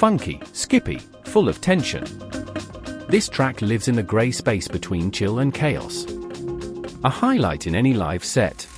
Funky, skippy, full of tension. This track lives in the grey space between chill and chaos. A highlight in any live set.